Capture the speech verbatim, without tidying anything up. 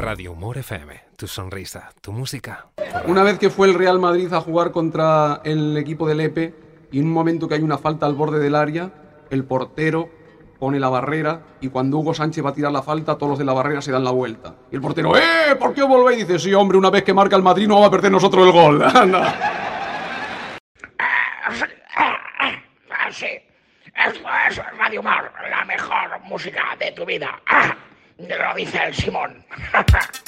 Radio Humor F M, tu sonrisa, tu música. Tu Una vez que fue el Real Madrid a jugar contra el equipo del Lepe y en un momento que hay una falta al borde del área, el portero pone la barrera y cuando Hugo Sánchez va a tirar la falta, todos los de la barrera se dan la vuelta. Y el portero, ¡eh! ¿Por qué os volvéis? Y dice, sí, hombre, una vez que marca el Madrid no vamos a perder nosotros el gol. Anda. Sí, esto es Radio Humor, la mejor música de tu vida. Ah, lo dice el Simón.